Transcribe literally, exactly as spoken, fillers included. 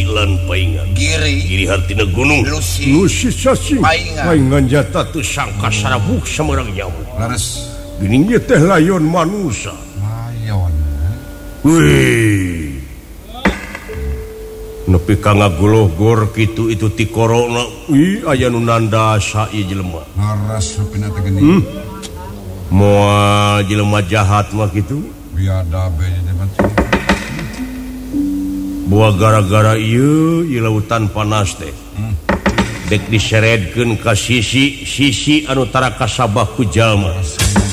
lan paingan Giri Giri hartina gunung Lusi Lusi cacing Paingan paingan jata teu sangka sarabuk samerang nyamuk Leres geuning ieu teh layon manusia Layon wih nepi ka ngagulohgor kitu itu ti corona ih aya nu nanda sa ieu jelema Leres rupina teh geni hmm. Moal jelema jahat mah kitu biada be di depan buah gara-gara ieu ieu lautan panas teh hmm. Dek diseredkeun ka sisi sisi anu tara kasabah ku jalma